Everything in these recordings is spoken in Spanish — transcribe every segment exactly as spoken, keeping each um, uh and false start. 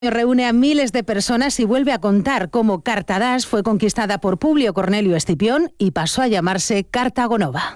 Reúne a miles de personas y vuelve a contar cómo Cartadas fue conquistada por Publio Cornelio Escipión y pasó a llamarse Cartago Nova.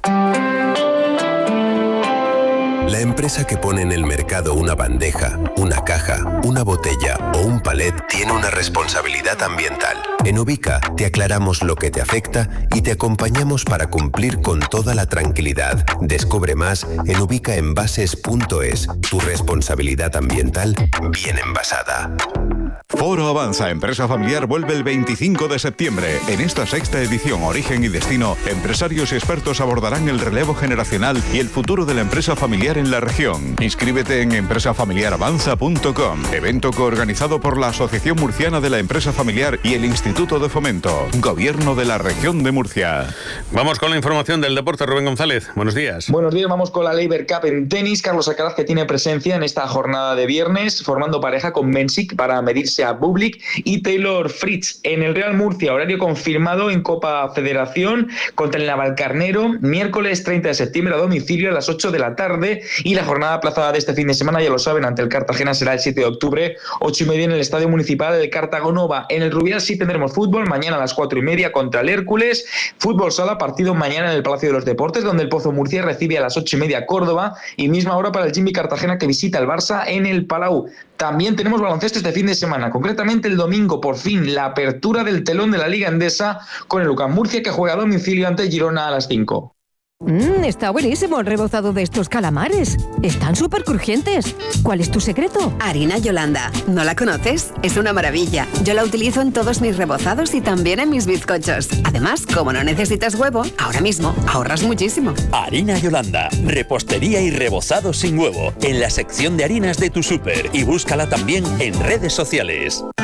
La empresa que pone en el mercado una bandeja, una caja, una botella o un palet tiene una responsabilidad ambiental. En Ubica te aclaramos lo que te afecta y te acompañamos para cumplir con toda la tranquilidad. Descubre más en ubicaenvases punto es. Tu responsabilidad ambiental bien envasada. Foro Avanza Empresa Familiar vuelve el veinticinco de septiembre. En esta sexta edición Origen y Destino, empresarios y expertos abordarán el relevo generacional y el futuro de la empresa familiar en la región. Inscríbete en empresa familiar avanza punto com. Evento coorganizado por la Asociación Murciana de la Empresa Familiar y el Instituto de Fomento. Gobierno de la Región de Murcia. Vamos con la información del deporte. Rubén González, buenos días. Buenos días, vamos con la Labour Cup en tenis. Carlos Alcaraz, que tiene presencia en esta jornada de viernes, formando pareja con Mensik para medirse a Bublik y Taylor Fritz. En el Real Murcia, horario confirmado en Copa Federación contra el Navalcarnero, miércoles treinta de septiembre a domicilio a las ocho de la tarde, y la jornada aplazada de este fin de semana, ya lo saben, ante el Cartagena será el siete de octubre, ocho y media en el Estadio Municipal del Cartago Nova. En el Rubial sí tendremos fútbol mañana a las cuatro y media contra el Hércules, fútbol sala, partido mañana en el Palacio de los Deportes, donde el Pozo Murcia recibe a las ocho y media Córdoba, y misma hora para el Jimmy Cartagena, que visita el Barça en el Palau. También tenemos baloncesto este fin de semana, concretamente el domingo, por fin, la apertura del telón de la Liga Endesa con el UCAM Murcia, que juega a domicilio ante Girona a las cinco. Mmm, está buenísimo el rebozado de estos calamares. Están súper crujientes. ¿Cuál es tu secreto? Harina Yolanda. ¿No la conoces? Es una maravilla. Yo la utilizo en todos mis rebozados y también en mis bizcochos. Además, como no necesitas huevo, ahora mismo ahorras muchísimo. Harina Yolanda. Repostería y rebozado sin huevo. En la sección de harinas de tu súper. Y búscala también en redes sociales.